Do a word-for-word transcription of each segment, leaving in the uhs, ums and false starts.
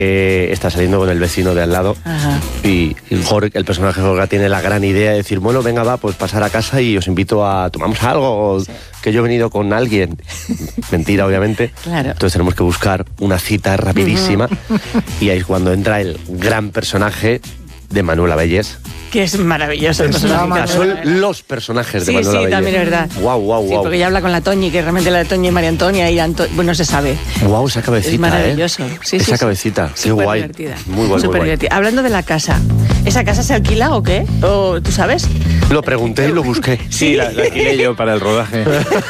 Eh, está saliendo con el vecino de al lado. Ajá. Y el, Jorge, el personaje Jorge tiene la gran idea de decir, bueno, venga, va, pues pasar a casa y os invito a tomamos algo, sí. que yo he venido con alguien. Mentira, obviamente. Claro. Entonces tenemos que buscar una cita rapidísima. Uh-huh. Y ahí es cuando entra el gran personaje de Manuel Abelles. Que es maravilloso. El personaje. Son los personajes sí, de Manuel sí, Abelles. Sí, también es verdad. Guau, guau, sí, guau. Porque ya habla con la Toñi, que realmente la Toñi y María Antonia y Anto... bueno, se sabe. Guau, esa cabecita, es maravilloso. ¿eh? Sí, esa sí, cabecita, sí. qué Súper guay. Divertida. Muy guay, Súper muy divertida. Guay. Hablando de la casa, ¿esa casa se alquila o qué? ¿O tú sabes? Lo pregunté y lo busqué. Sí, la, la alquilé yo para el rodaje.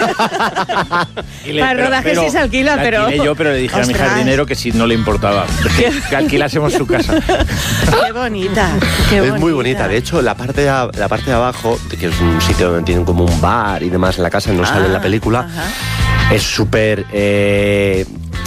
Para el rodaje pero, sí se alquila, la pero... La alquilé yo, pero le dije ¡Ostras! a mi jardinero que si no le importaba, que, que alquilásemos su casa. Qué bonita, qué Es bonita. muy bonita. De hecho, la parte de, la parte de abajo, que es un sitio donde tienen como un bar y demás en la casa, no ah, sale en la película, ajá. es súper eh,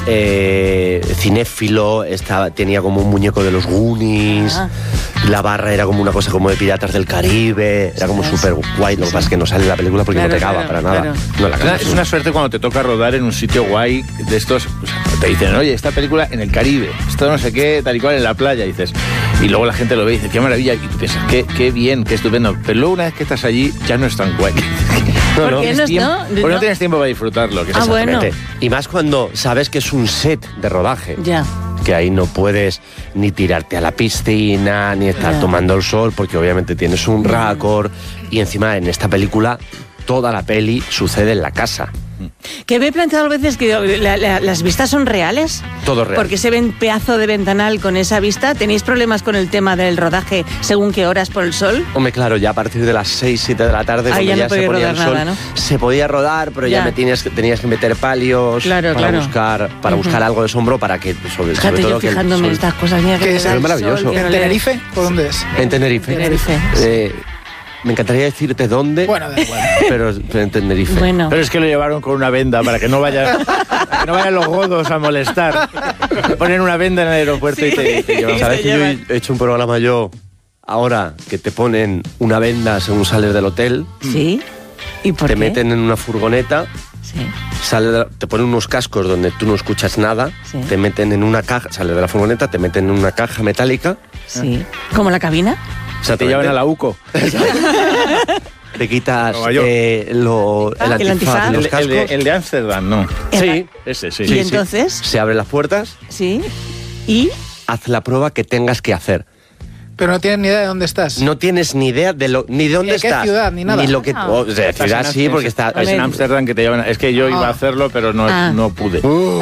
eh, cinéfilo, estaba, tenía como un muñeco de los Goonies, ah. la barra era como una cosa como de Piratas del Caribe, era como súper guay. Lo que pasa es que no sale en la película porque claro, no te claro, acaba para nada. Claro. No, la casa es, es una suerte cuando te toca rodar en un sitio guay de estos. O sea, te dicen, oye, esta película en el Caribe, esto no sé qué, tal y cual en la playa, y dices. Y luego la gente lo ve y dice, qué maravilla, y tú piensas, qué, qué bien, qué estupendo. Pero luego una vez que estás allí, ya no es tan guay. No, no, no, tiempo, no, porque no. no tienes tiempo para disfrutarlo. Que ah, bueno. Y más cuando sabes que es un set de rodaje. Ya. Que ahí no puedes ni tirarte a la piscina, ni estar ya. tomando el sol, porque obviamente tienes un raccord. Y encima en esta película, toda la peli sucede en la casa. Que me he planteado a veces que la, la, las vistas son reales. Todo real. Porque se ven pedazo de ventanal con esa vista. ¿Tenéis problemas con el tema del rodaje según qué horas por el sol? Hombre, claro, ya a partir de las seis, siete de la tarde, ahí cuando ya, ya no se ponía el sol, nada, ¿no? se podía rodar, pero ya, ya me tenías, tenías que meter palios claro, para claro. buscar para uh-huh. buscar algo de sombro para que sobre, Fíjate, sobre todo yo que fijándome en estas cosas, mira que es maravilloso. ¿En Tenerife? ¿Por dónde es? En Tenerife. En Tenerife. Eh, Me encantaría decirte dónde, bueno, bueno. pero, pero en Tenerife. Bueno. Pero es que lo llevaron con una venda para que no vayan, para que no vayan los godos a molestar. Ponen una venda en el aeropuerto sí. y te, te llevan. ¿Sabes que yo he hecho un programa yo ahora que te ponen una venda según sales del hotel? Sí. ¿Y por te qué? meten en una furgoneta. Sí. Sale de la, te ponen unos cascos donde tú no escuchas nada. Sí. Te meten en una caja, sales de la furgoneta, te meten en una caja metálica. Sí. ¿Como la cabina? O sea, te llevan a la U C O. Te quitas eh, lo, el, el antifaz, antifaz. los cascos. El de Ámsterdam, ¿no? Sí. Ese, sí. ¿Y sí, entonces? Sí. Se abren las puertas. Sí. ¿Y? Haz la prueba que tengas que hacer. Pero no tienes ni idea de dónde estás. No tienes ni idea de lo, ni de dónde ni de qué estás. ciudad, ni nada. Ni lo que, ah. oh, de ciudad sí, porque está... Es en Ámsterdam que te llevan... Es que yo iba a hacerlo, pero no, ah. no pude. Uh.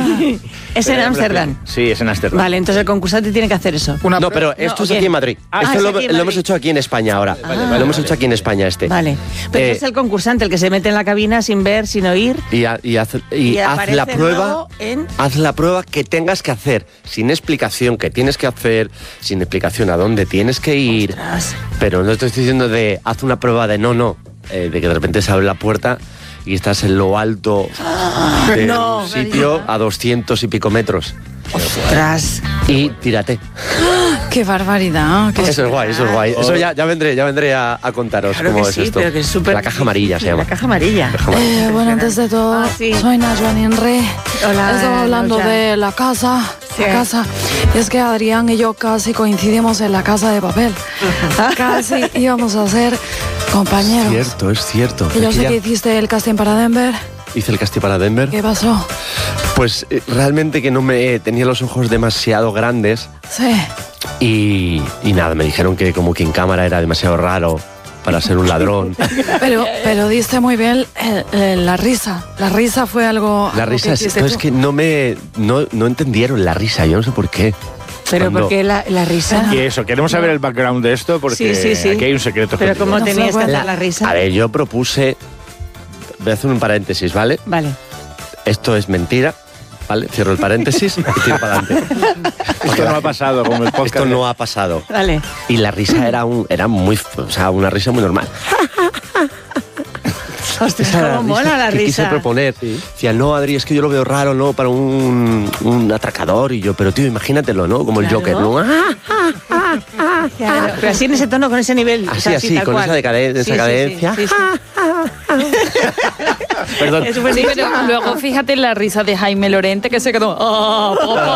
¿Es en Ámsterdam? Sí, es en Ámsterdam. Vale, entonces el concursante tiene que hacer eso. Una no, pero esto no, es aquí en Madrid. Ah, esto es lo, aquí en lo Madrid. hemos hecho aquí en España ahora. Ah. Vale, vale, lo hemos hecho aquí en España este. Vale. Pero eh, es el concursante el que se mete en la cabina sin ver, sin oír. Y, a, y, haz, y, y haz la prueba. En... Haz la prueba que tengas que hacer. Sin explicación que tienes que hacer. Sin explicación a dónde tienes que ir. Ostras. Pero no te estoy diciendo de haz una prueba de no, no. Eh, de que de repente se abre la puerta y estás en lo alto ah, de no, un sitio a doscientos y pico metros. Ostras. Y tírate. ¡Qué barbaridad! Qué eso es guay, eso es guay. Eso ya, ya vendré, ya vendré a, a contaros claro cómo que es sí, esto. Pero que es super... La caja amarilla se llama. La caja amarilla. La caja amarilla. Eh, bueno, antes de todo, ah, sí. soy Najwa Ninre. Hola. Estaba hablando Hola. de la casa. Sí. La casa. Y es que Adrián y yo casi coincidimos en La Casa de Papel. Casi íbamos a ser compañeros. Es cierto, es cierto. Y yo sé ya... que hiciste el casting para Denver. Hice el casting para Denver. ¿Qué pasó? Pues eh, realmente que no me... Eh, tenía los ojos demasiado grandes. Sí. Y, y nada, me dijeron que como que en cámara era demasiado raro para ser un ladrón. pero, pero diste muy bien el, el, la risa. La risa fue algo... La algo risa, que es, no, es que no me... No, no entendieron la risa, yo no sé por qué. Pero Cuando... ¿por qué la, la risa? Y eso, queremos saber el background de esto porque sí, sí, sí. aquí hay un secreto. Pero ¿cómo no tenías que la, la risa? A ver, yo propuse... Voy a hacer un paréntesis, ¿vale? Vale. Esto es mentira, ¿vale? Cierro el paréntesis y tiro para adelante. Esto no ha pasado como el podcast. Esto no ha pasado. Vale. Y la risa era un, era muy, o sea, una risa muy normal. Hostia, cómo mola la que risa. Quise proponer. Sí. Decía, no, Adri, es que yo lo veo raro, ¿no? Para un, un atracador. Y yo, pero tío, imagínatelo, ¿no? Como claro. el Joker, ¿no? Claro. Pero así en ese tono, con ese nivel. Así, o sea, así, con cual. esa, decaden esa sí, cadencia. Sí, sí, sí. Perdón. Sí, pero luego fíjate la risa de Jaime Lorente que se quedó... Oh,